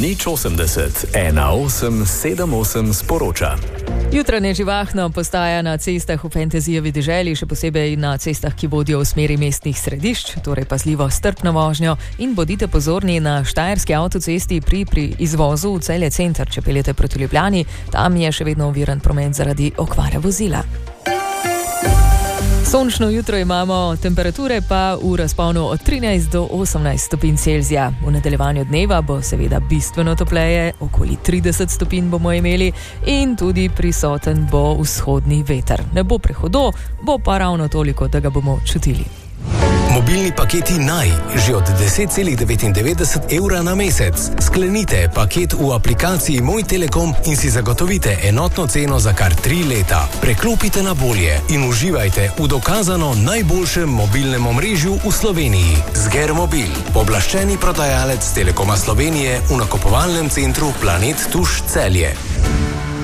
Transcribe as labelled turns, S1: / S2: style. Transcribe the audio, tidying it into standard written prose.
S1: 080 1878 sporoča.
S2: Jutranje živahno postaja na cestah v Fantasyjevi deželi, še posebej na cestah, ki vodijo v smeri mestnih središč, torej pazljivo strpno vožnjo in bodite pozorni na štajerski avtocesti pri izvozu v Celje center, če peljete proti Ljubljani, tam je še vedno oviran promet zaradi okvare vozila. Sončno jutro imamo, temperature pa v razponu od 13 do 18 stopinj Celzija. V nadaljevanju dneva bo seveda bistveno topleje, okoli 30 stopinj bomo imeli in tudi prisoten bo vzhodni veter. Ne bo prehudo, bo pa ravno toliko, da ga bomo čutili.
S3: Mobilni paketi Naj, že od 10,99 evra na mesec. Sklenite paket v aplikaciji Moj Telekom in si zagotovite enotno ceno za kar 3 leta. Preklopite na bolje in uživajte v dokazano najboljšem mobilnem omrežju v Sloveniji. Zgermobil, pooblaščeni prodajalec Telekoma Slovenije v nakupovalnem centru Planet Tuš Celje.